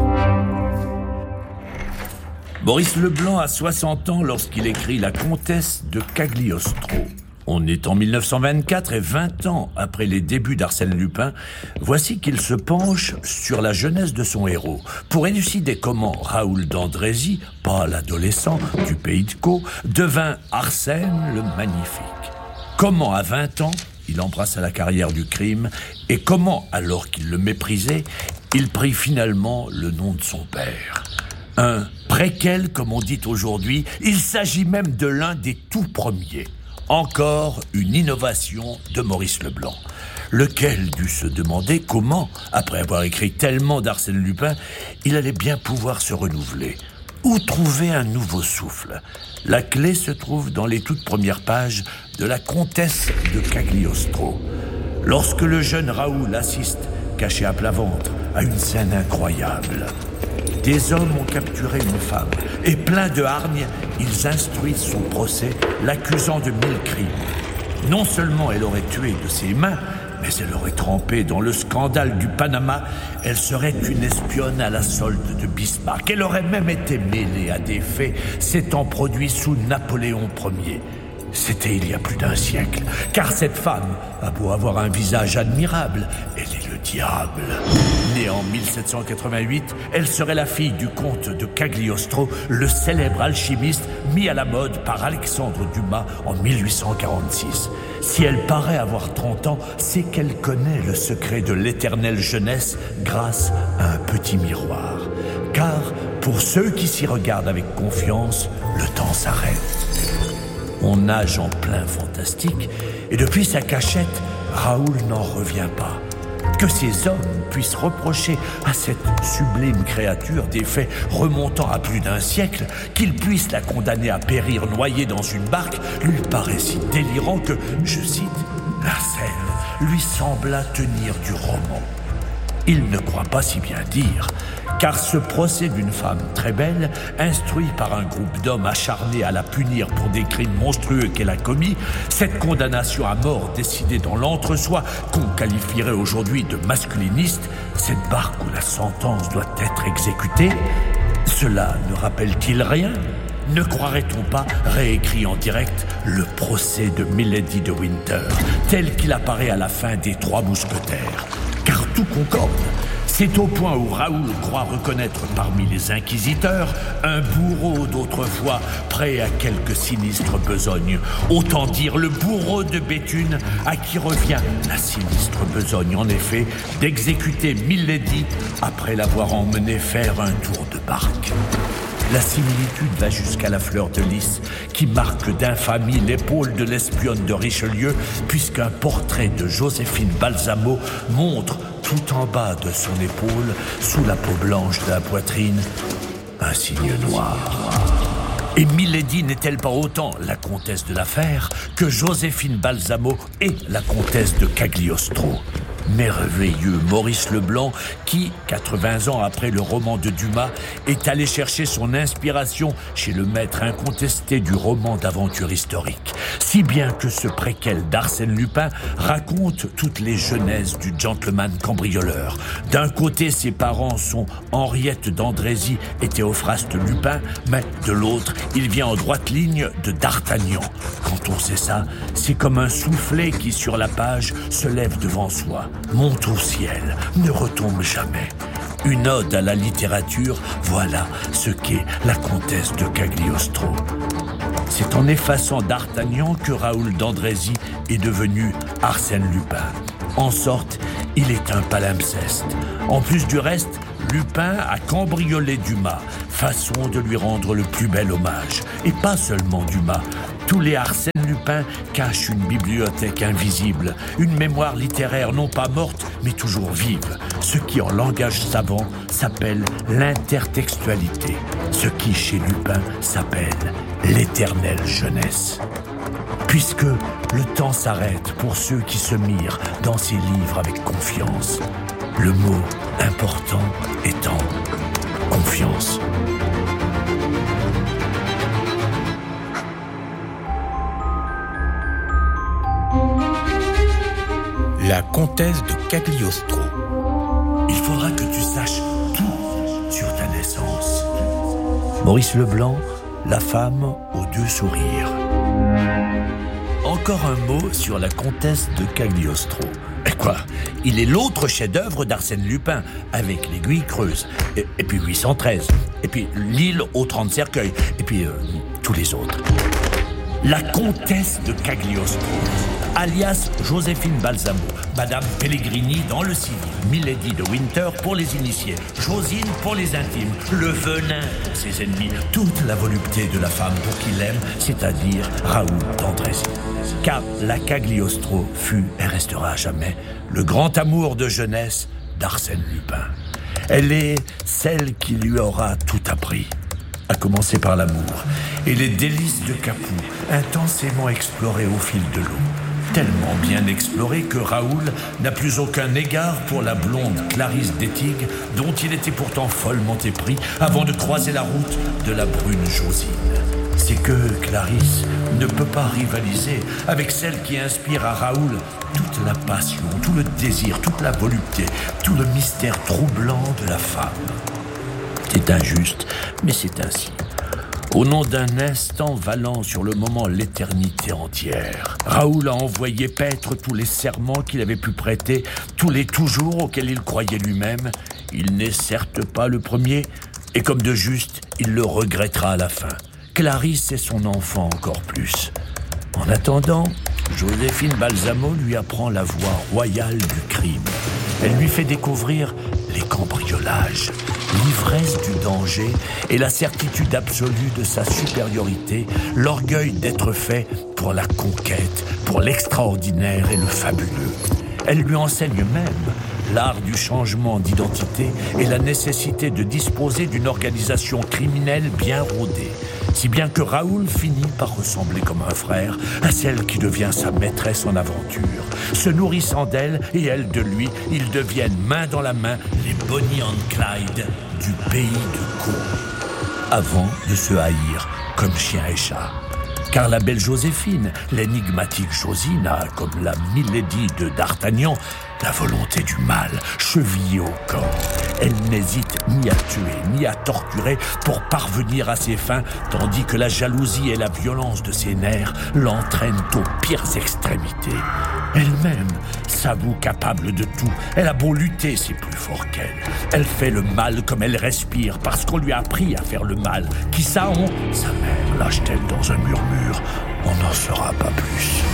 Maurice Leblanc a soixante ans lorsqu'il écrit La comtesse de Cagliostro. On est en mille neuf cent vingt-quatre et vingt ans après les débuts d'Arsène Lupin, voici qu'il se penche sur la jeunesse de son héros pour élucider comment Raoul d'Andrézy, pas l'adolescent du pays de Caux, devint Arsène le Magnifique. Comment à vingt ans, il embrassa la carrière du crime et comment, alors qu'il le méprisait, il prit finalement le nom de son père. Un préquel, comme on dit aujourd'hui, il s'agit même de l'un des tout premiers. Encore une innovation de Maurice Leblanc, lequel dut se demander comment, après avoir écrit tellement d'Arsène Lupin, il allait bien pouvoir se renouveler. Où trouver un nouveau souffle ? La clé se trouve dans les toutes premières pages de La comtesse de Cagliostro. Lorsque le jeune Raoul assiste, caché à plat ventre, à une scène incroyable. Des hommes ont capturé une femme et pleins de hargne, ils instruisent son procès, l'accusant de mille crimes. Non seulement elle aurait tué de ses mains, mais elle aurait trempé dans le scandale du Panama. Elle serait une espionne à la solde de Bismarck. Elle aurait même été mêlée à des faits s'étant produits sous Napoléon Ier. C'était il y a plus d'un siècle, car cette femme a beau avoir un visage admirable, elle est le diable. Née en mille sept cent quatre-vingt-huit, elle serait la fille du comte de Cagliostro, le célèbre alchimiste mis à la mode par Alexandre Dumas en mille huit cent quarante-six. Si elle paraît avoir trente ans, c'est qu'elle connaît le secret de l'éternelle jeunesse grâce à un petit miroir. Car pour ceux qui s'y regardent avec confiance, le temps s'arrête. On nage en plein fantastique, et depuis sa cachette, Raoul n'en revient pas. Que ces hommes puissent reprocher à cette sublime créature des faits remontant à plus d'un siècle, qu'ils puissent la condamner à périr noyée dans une barque, lui paraît si délirant que, je cite, « la scène lui sembla tenir du roman ». Il ne croit pas si bien dire, car ce procès d'une femme très belle, instruit par un groupe d'hommes acharnés à la punir pour des crimes monstrueux qu'elle a commis, cette condamnation à mort décidée dans l'entre-soi qu'on qualifierait aujourd'hui de masculiniste, cette barque où la sentence doit être exécutée, cela ne rappelle-t-il rien ? Ne croirait-on pas, réécrit en direct, le procès de Milady de Winter, tel qu'il apparaît à la fin des Trois Mousquetaires ? Car tout concorde. C'est au point où Raoul croit reconnaître parmi les inquisiteurs un bourreau d'autrefois prêt à quelque sinistre besogne. Autant dire le bourreau de Béthune à qui revient la sinistre besogne, en effet, d'exécuter Milady après l'avoir emmené faire un tour de barque. La similitude va jusqu'à la fleur de lys, qui marque d'infamie l'épaule de l'espionne de Richelieu, puisqu'un portrait de Joséphine Balsamo montre, tout en bas de son épaule, sous la peau blanche de la poitrine, un signe noir. Et Milady n'est-elle pas autant la comtesse de l'affaire que Joséphine Balsamo est la comtesse de Cagliostro ? merveilleux Maurice Leblanc qui, quatre-vingts ans après le roman de Dumas, est allé chercher son inspiration chez le maître incontesté du roman d'aventure historique. Si bien que ce préquel d'Arsène Lupin raconte toutes les jeunesses du gentleman cambrioleur. D'un côté, ses parents sont Henriette d'Andrézy et Théophraste Lupin, mais de l'autre, il vient en droite ligne de D'Artagnan. Quand on sait ça, c'est comme un soufflet qui, sur la page, se lève devant soi, monte au ciel, ne retombe jamais. Une ode à la littérature, voilà ce qu'est la comtesse de Cagliostro. C'est en effaçant D'Artagnan que Raoul d'Andrézy est devenu Arsène Lupin. En sorte, il est un palimpseste. En plus du reste, Lupin a cambriolé Dumas, façon de lui rendre le plus bel hommage. Et pas seulement Dumas. Tous les Arsène Lupin cachent une bibliothèque invisible, une mémoire littéraire non pas morte, mais toujours vive, ce qui en langage savant s'appelle l'intertextualité, ce qui chez Lupin s'appelle l'éternelle jeunesse. Puisque le temps s'arrête pour ceux qui se mirent dans ces livres avec confiance, le mot important étant confiance. La comtesse de Cagliostro. Il faudra que tu saches tout sur ta naissance. Maurice Leblanc, La femme aux deux sourires. Encore un mot sur la comtesse de Cagliostro. Et quoi ? Il est l'autre chef-d'œuvre d'Arsène Lupin, avec l'Aiguille creuse, et, et puis huit cent treize, et puis l'île aux trente cercueils, et puis euh, tous les autres. La comtesse de Cagliostro, alias Joséphine Balsamo, Madame Pellegrini dans le civil, Milady de Winter pour les initiés, Josine pour les intimes, le venin pour ses ennemis, toute la volupté de la femme pour qui l'aime, c'est-à-dire Raoul d'Andrézy. Car la Cagliostro fut et restera à jamais le grand amour de jeunesse d'Arsène Lupin. Elle est celle qui lui aura tout appris, à commencer par l'amour et les délices de Capoue, intensément explorés au fil de l'eau. Tellement bien exploré que Raoul n'a plus aucun égard pour la blonde Clarisse d'Étigues, dont il était pourtant follement épris avant de croiser la route de la brune Josine. C'est que Clarisse ne peut pas rivaliser avec celle qui inspire à Raoul toute la passion, tout le désir, toute la volupté, tout le mystère troublant de la femme. C'est injuste, mais c'est ainsi. Au nom d'un instant valant sur le moment l'éternité entière, Raoul a envoyé paître tous les serments qu'il avait pu prêter, tous les toujours auxquels il croyait lui-même. Il n'est certes pas le premier, et comme de juste, il le regrettera à la fin. Clarisse est son enfant encore plus. En attendant, Joséphine Balsamo lui apprend la voie royale du crime. Elle lui fait découvrir les cambriolages, l'ivresse du danger et la certitude absolue de sa supériorité, l'orgueil d'être fait pour la conquête, pour l'extraordinaire et le fabuleux. Elle lui enseigne même l'art du changement d'identité et la nécessité de disposer d'une organisation criminelle bien rodée, si bien que Raoul finit par ressembler comme un frère à celle qui devient sa maîtresse en aventure. Se nourrissant d'elle et elle de lui, ils deviennent main dans la main les Bonnie and Clyde du pays de Caux, avant de se haïr comme chien et chat. Car la belle Joséphine, l'énigmatique Josine, a, comme la Milady de D'Artagnan, la volonté du mal, chevillée au corps. Elle n'hésite ni à tuer, ni à torturer pour parvenir à ses fins, tandis que la jalousie et la violence de ses nerfs l'entraînent aux pires extrémités. Elle-même s'avoue capable de tout. Elle a beau lutter, c'est plus fort qu'elle. Elle fait le mal comme elle respire, parce qu'on lui a appris à faire le mal. Qui ça on ? Sa mère lâche-t-elle dans un murmure ? On n'en saura pas plus.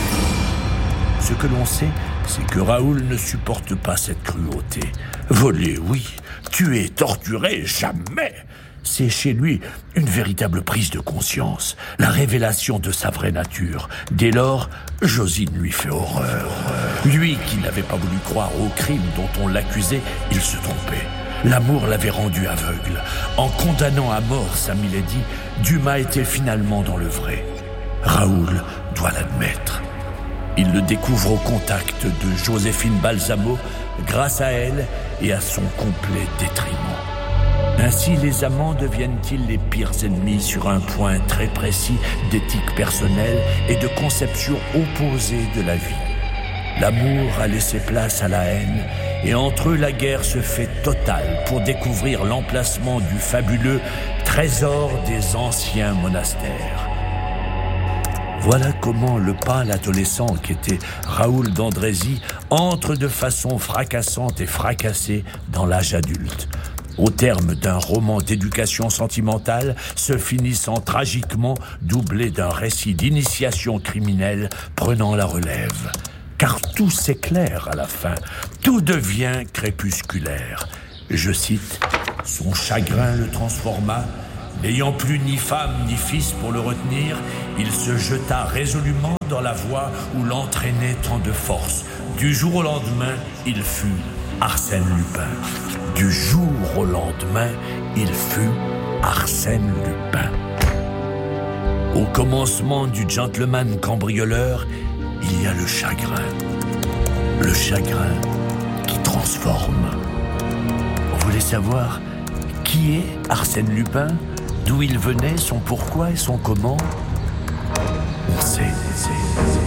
Ce que l'on sait, c'est que Raoul ne supporte pas cette cruauté. Voler, oui. Tuer, torturer, jamais. C'est chez lui une véritable prise de conscience, la révélation de sa vraie nature. Dès lors, Josine lui fait horreur. Lui qui n'avait pas voulu croire au crime dont on l'accusait, il se trompait. L'amour l'avait rendu aveugle. En condamnant à mort sa Milady, Dumas était finalement dans le vrai. Raoul doit l'admettre. Il le découvre au contact de Joséphine Balsamo, grâce à elle et à son complet détriment. Ainsi, les amants deviennent-ils les pires ennemis sur un point très précis d'éthique personnelle et de conception opposée de la vie. L'amour a laissé place à la haine, et entre eux la guerre se fait totale pour découvrir l'emplacement du fabuleux trésor des anciens monastères. Voilà comment le pâle adolescent qu'était Raoul d'Andrézy entre de façon fracassante et fracassée dans l'âge adulte, au terme d'un roman d'éducation sentimentale se finissant tragiquement doublé d'un récit d'initiation criminelle prenant la relève. Car tout s'éclaire à la fin, tout devient crépusculaire. Je cite, « Son chagrin le transforma. N'ayant plus ni femme ni fils pour le retenir, il se jeta résolument dans la voie où l'entraînait tant de force. Du jour au lendemain, il fut Arsène Lupin. Du jour au lendemain, il fut Arsène Lupin. » Au commencement du gentleman cambrioleur, il y a le chagrin. Le chagrin qui transforme. Vous voulez savoir qui est Arsène Lupin ? D'où il venait, son pourquoi et son comment ?